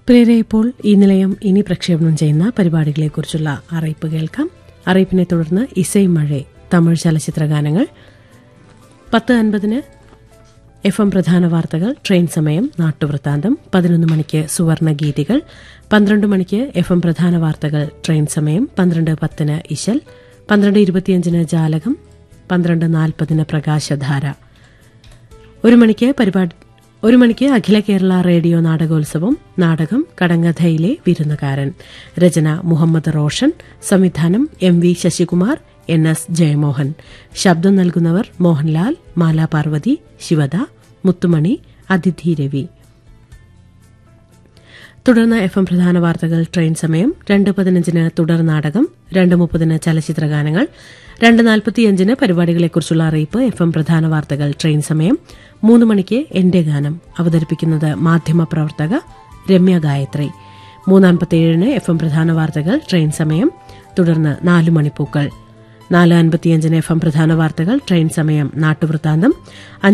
പ്രിയരെ, ഇപ്പോൾ ഈ നിലയം ഇനി പ്രക്ഷേപണം ചെയ്യുന്ന പരിപാടികളെക്കുറിച്ചുള്ള അറിയിപ്പ് കേൾക്കാം. അറിയിപ്പിനെ തുടർന്ന് ഇസൈ മഴ തമിഴ് ചലച്ചിത്ര ഗാനങ്ങൾ. 10:50 FM പ്രധാന വാർത്തകൾ, ട്രെയിൻ സമയം, നാട്ടുവൃത്താന്തം. 11 മണിക്ക് സുവർണ ഗീതികൾ. 12 മണിക്ക് FM പ്രധാന വാർത്തകൾ, ട്രെയിൻ സമയം. 12:10 ഇശൽ. 12:25 ജാലകം. 12:40 പ്രകാശധാര. 1 മണിക്ക് അഖില കേരള റേഡിയോ നാടകോത്സവം. നാടകം കടങ്കഥയിലെ വിരുന്നുകാരൻ. രചന മുഹമ്മദ് റോഷൻ. സംവിധാനം MV ശശികുമാർ, NS ജയമോഹൻ. ശബ്ദം നൽകുന്നവർ മോഹൻലാൽ, മാലാ പാർവതി, ശിവദ, മുത്തുമണി, അതിഥി രവി. തുടർന്ന് FM പ്രധാന വാർത്തകൾ, ട്രെയിൻ സമയം. 2:15 തുടർ നാടകം. 2:30 ചലച്ചിത്ര ഗാനങ്ങൾ. 2:45 പരിപാടികളെക്കുറിച്ചുള്ള അറിയിപ്പ്. FM പ്രധാന വാർത്തകൾ, ട്രെയിൻ സമയം. 3 മണിക്ക് എന്റെ ഗാനം. അവതരിപ്പിക്കുന്നത് മാധ്യമപ്രവർത്തക രമ്യ ഗായത്രി. 3:57 FM പ്രധാന വാർത്തകൾ, ട്രെയിൻ സമയം. തുടർന്ന് 4 മണിപ്പൂക്കൾ. 4:55 FM പ്രധാന വാർത്തകൾ, ട്രെയിൻ സമയം, നാട്ടുവൃത്താന്തം.